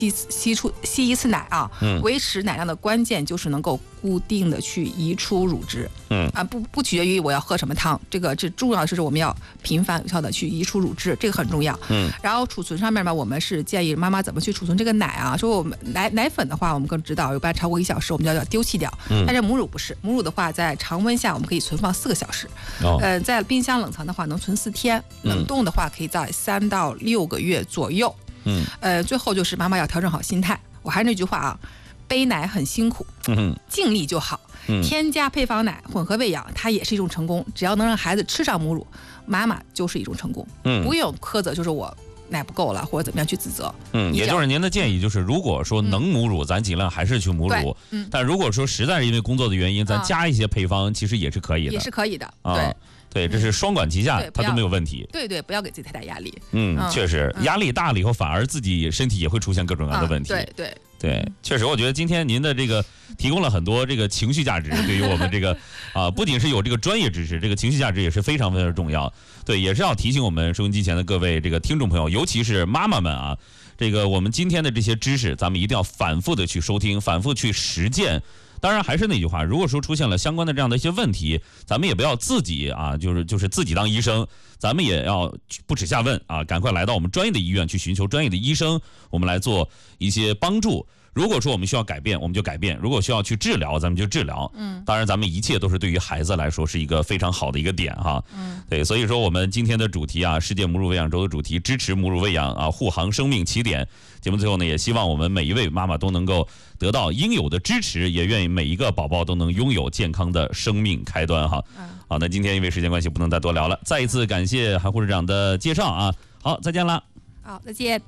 吸一次奶啊，维持奶量的关键就是能够固定的去移出乳汁，不取决于我要喝什么汤，这重要的是我们要频繁有效的去移出乳汁，这个很重要。然后储存上面吧，我们是建议妈妈怎么去储存这个奶啊？说我们奶粉的话，我们更知道，一般超过1小时我们就要丢弃掉，但是母乳不是，母乳的话在常温下我们可以存放4个小时，在冰箱冷藏的话能存4天，冷冻的话可以在3到6个月左右。最后就是妈妈要调整好心态。我还是那句话啊，背奶很辛苦，尽力就好。添加配方奶混合喂养，它也是一种成功。只要能让孩子吃上母乳，妈妈就是一种成功。不用苛责，就是我奶不够了或者怎么样去自责。 也就是您的建议就是，如果说能母乳，咱尽量还是去母乳。但如果说实在是因为工作的原因，咱加一些配方，其实也是可以的。 也是可以的。 对，这是双管齐下，它都没有问题。 对，不要给自己太大压力。 确实，压力大了以后，反而自己身体也会出现各种各样的问题。对，确实，我觉得今天您的这个提供了很多这个情绪价值，对于我们这个不仅是有这个专业知识，这个情绪价值也是非常非常重要。对，也是要提醒我们收音机前的各位这个听众朋友，尤其是妈妈们啊，这个我们今天的这些知识，咱们一定要反复的去收听，反复去实践。当然还是那句话，如果说出现了相关的这样的一些问题，咱们也不要自己啊，就是自己当医生，咱们也要不耻下问啊，赶快来到我们专业的医院去寻求专业的医生，我们来做一些帮助。如果说我们需要改变，我们就改变；如果需要去治疗，咱们就治疗。当然咱们一切都是对于孩子来说是一个非常好的一个点哈。对，所以说我们今天的主题啊，世界母乳喂养周的主题，支持母乳喂养啊，护航生命起点。节目最后呢，也希望我们每一位妈妈都能够得到应有的支持，也愿意每一个宝宝都能拥有健康的生命开端哈。好，那今天因为时间关系不能再多聊了，再一次感谢韩护士长的介绍啊。好，再见了。 好，再见。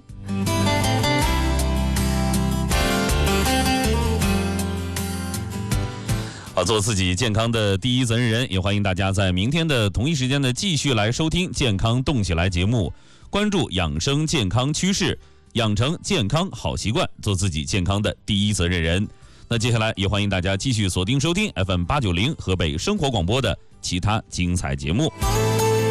好，做自己健康的第一责任人，也欢迎大家在明天的同一时间呢继续来收听《健康动起来》节目，关注养生健康趋势，养成健康好习惯，做自己健康的第一责任人。那接下来也欢迎大家继续锁定收听 FM890 河北生活广播的其他精彩节目。